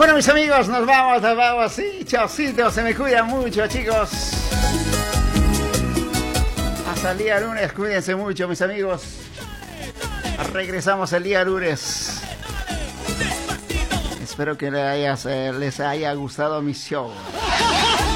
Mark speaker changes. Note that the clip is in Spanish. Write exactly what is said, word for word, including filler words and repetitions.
Speaker 1: Bueno, mis amigos, nos vamos, nos vamos. Sí, chaucito, se me cuidan mucho, chicos. Hasta el día lunes, cuídense mucho, mis amigos. Regresamos el día lunes. Espero que les haya, les haya gustado mi show.